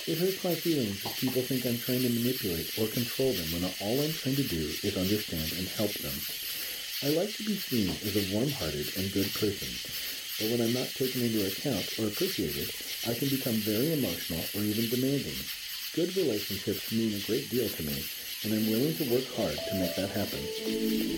It hurts my feelings if people think I'm trying to manipulate or control them when all I'm trying to do is understand and help them. I like to be seen as a warm-hearted and good person, but when I'm not taken into account or appreciated, I can become very emotional or even demanding. Good relationships mean a great deal to me, and I'm willing to work hard to make that happen.